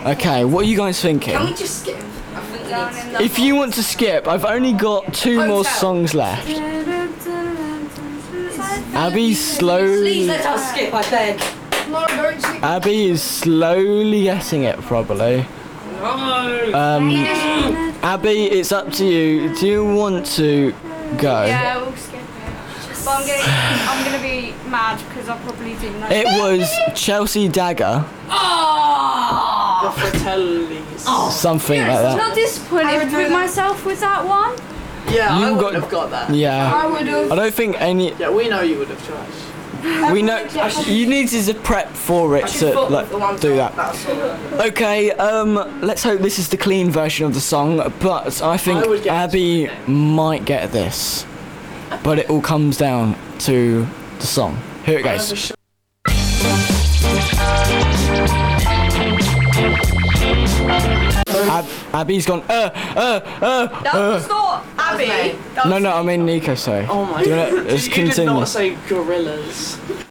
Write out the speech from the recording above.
Okay, what are you guys thinking? Can we just skip? I think we need to skip. If you want to skip, I've only got 2 more songs left. Abby's Please slowly. let us skip, I beg. No, don't skip. Abby is slowly getting it, probably. Abby, it's up to you. Do you want to go? Yeah, we'll skip it. But I'm gonna be mad because I probably didn't know. It was Chelsea Dagger, Oh! The Fratellis. something like I'm that. not disappointed with myself with that one. Yeah, I You wouldn't got- have got that. Yeah. I would have. I don't think any. Yeah, we know you would have tried. We know you needed to prep for it to like do that. That's all. Okay, let's hope this is the clean version of the song, but I think I would get Abby might get this. But it all comes down to the song. Here it goes. Abby's gone. That was not Abby. No, I mean Nico. Sorry. Oh my Do you god. wanna- let's You did continue. not say gorillas.